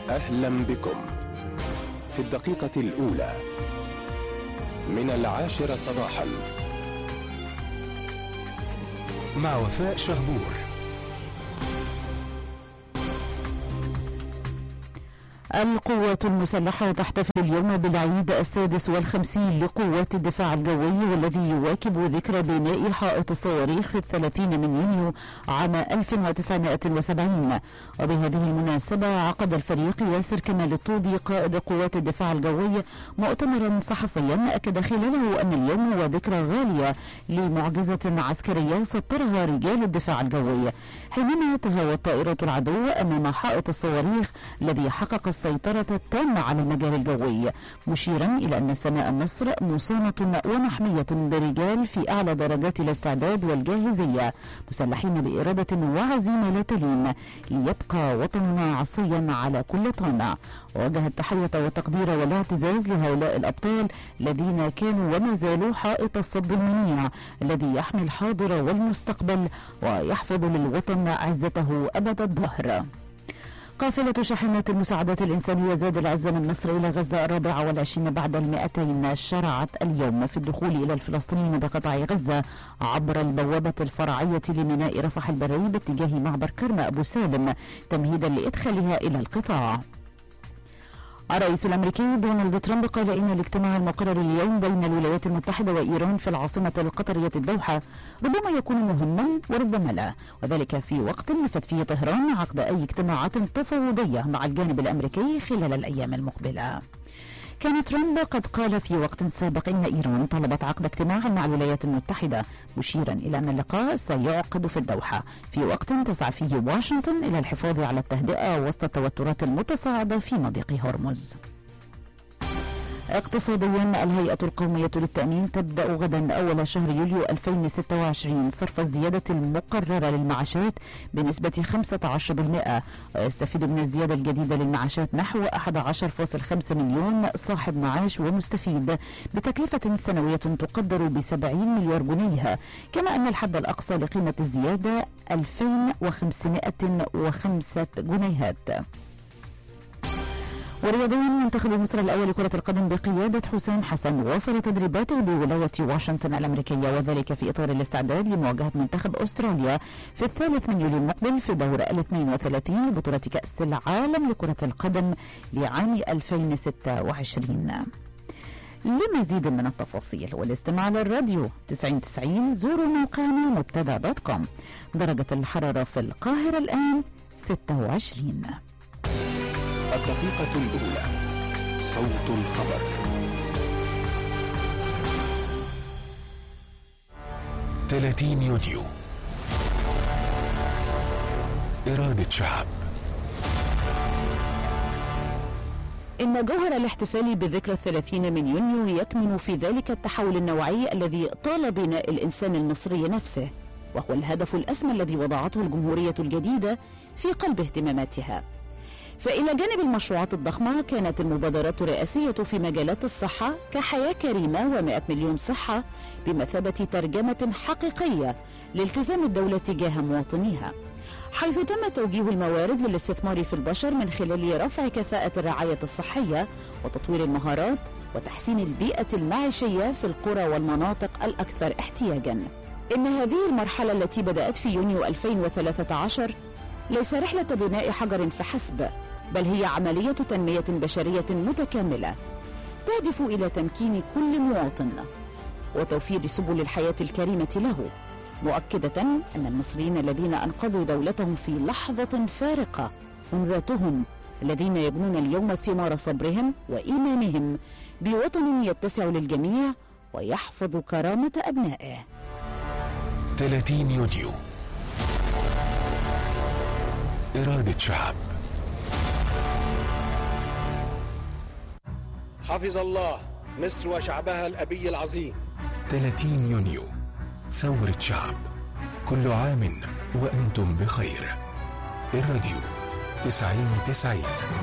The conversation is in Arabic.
أهلا بكم في الدقيقة الأولى من 10 صباحا مع وفاء شهبور. القوات المسلحة تحتفل اليوم بالعيد 56 لقوات الدفاع الجوي، والذي يواكب ذكرى بناء حائط الصواريخ في 30 من يونيو عام 1970. وبهذه المناسبة عقد الفريق ياسر كمال الطودي قائد قوات الدفاع الجوي مؤتمرا صحفيا أكد خلاله أن اليوم هو ذكرى غالية لمعجزة عسكرية سطرها رجال الدفاع الجوي حينما تهاوت طائرة العدو أمام حائط الصواريخ الذي حقق السيطرة التامة على المجال الجوي، مشيرا إلى أن سماء مصر مصانة ومحمية برجال في أعلى درجات الاستعداد والجاهزية، مسلحين بإرادة وعزيمة لا تلين ليبقى وطننا عصيا على كل طامع. ووجه التحية والتقدير والاعتزاز لهؤلاء الأبطال الذين كانوا وما زالوا حائط الصد المنيع الذي يحمي الحاضر والمستقبل ويحفظ للوطن عزته أبد الدهر. قافلة شاحنات المساعدات الإنسانية زاد العز من مصر إلى غزة 24 بعد 200 شرعت اليوم في الدخول إلى الفلسطينيين بقطاع غزة عبر البوابة الفرعية لميناء رفح البري باتجاه معبر كرم أبو سالم تمهيدا لإدخالها إلى القطاع. الرئيس الأمريكي دونالد ترامب قال إن الاجتماع المقرر اليوم بين الولايات المتحدة وإيران في العاصمة القطرية الدوحة ربما يكون مهما وربما لا، وذلك في وقت نفت فيه طهران عقد أي اجتماعات تفاوضية مع الجانب الأمريكي خلال الأيام المقبلة. كان ترامب قد قال في وقت سابق إن إيران طلبت عقد اجتماع مع الولايات المتحدة، مشيرا إلى أن اللقاء سيعقد في الدوحة في وقت تسعى فيه واشنطن إلى الحفاظ على التهدئة وسط التوترات المتصاعدة في مضيق هرمز. اقتصاديا، الهيئة القومية للتأمين تبدأ غدا أول شهر يوليو 2026 صرف الزيادة المقررة للمعاشات بنسبة 15%، ويستفيد من الزيادة الجديدة للمعاشات نحو 11.5 مليون صاحب معاش ومستفيد بتكلفة سنوية تقدر ب70 مليار جنيه، كما أن الحد الأقصى لقيمة الزيادة 2505 جنيهات. ورياضيا، منتخب مصر الأول لكرة القدم بقيادة حسام حسن واصل تدريباته بولاية واشنطن الأمريكية، وذلك في إطار الاستعداد لمواجهة منتخب أستراليا في 3 يوليو المقبل في دور 32 لبطولة كأس العالم لكرة القدم لعام 2026. لمزيد من التفاصيل والاستماع على الراديو 90 زوروا موقعنا مبتدأ.com. درجة الحرارة في القاهرة الآن 26. الدقيقة الأولى، صوت الخبر. 30 يونيو، إرادة شعب. إن جوهر الاحتفال بذكرى 30 من يونيو يكمن في ذلك التحول النوعي الذي طال بناء الإنسان المصري نفسه، وهو الهدف الأسمى الذي وضعته الجمهورية الجديدة في قلب اهتماماتها. فإلى جانب المشروعات الضخمة، كانت المبادرات الرئاسية في مجالات الصحة كحياة كريمة و100 مليون صحة بمثابة ترجمة حقيقية لالتزام الدولة تجاه مواطنيها، حيث تم توجيه الموارد للاستثمار في البشر من خلال رفع كفاءة الرعاية الصحية وتطوير المهارات وتحسين البيئة المعيشية في القرى والمناطق الأكثر احتياجاً. إن هذه المرحلة التي بدأت في يونيو 2013 ليس رحلة بناء حجر فحسب، بل هي عملية تنمية بشرية متكاملة تهدف إلى تمكين كل مواطن وتوفير سبل الحياة الكريمة له، مؤكدة أن المصريين الذين أنقذوا دولتهم في لحظة فارقة هم ذاتهم الذين يجنون اليوم ثمار صبرهم وإيمانهم بوطن يتسع للجميع ويحفظ كرامة أبنائه. 30 يونيو، إرادة شعب. حفظ الله مصر وشعبها الأبي العظيم. 30 يونيو، ثورة شعب. كل عام وأنتم بخير. الراديو 90.